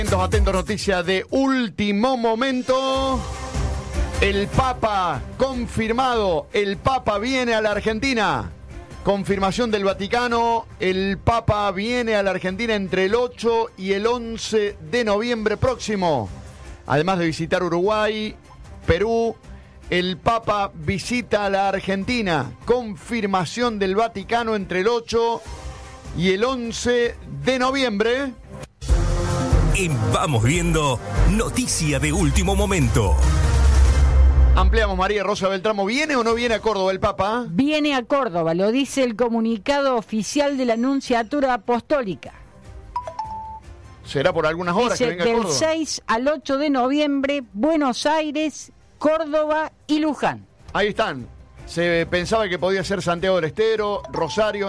Atentos, noticia de último momento. El Papa confirmado. El Papa viene a la Argentina. Confirmación del Vaticano. El Papa viene a la Argentina entre el 8 y el 11 de noviembre próximo. Además de visitar Uruguay, Perú, el Papa visita a la Argentina. Confirmación del Vaticano entre el 8 y el 11 de noviembre. Vamos viendo, noticia de último momento. Ampliamos, María Rosa Beltramo. ¿Viene o no viene a Córdoba el Papa? Viene a Córdoba, lo dice el comunicado oficial de la Nunciatura Apostólica. ¿Será por algunas horas dice, que venga a Córdoba? del 6 al 8 de noviembre, Buenos Aires, Córdoba y Luján. Ahí están. Se pensaba que podía ser Santiago del Estero, Rosario.